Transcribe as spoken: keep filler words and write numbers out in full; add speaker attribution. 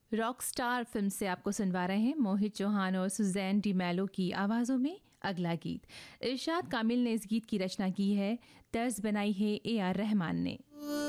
Speaker 1: Rock star film से आपको सुनवा रहे हैं मोहित चौहान और सुजैन डी मैलो की आवाज़ों में अगला गीत। इरशाद कामिल ने इस गीत की रचना की है, तर्ज बनाई है ए आर रहमान ने।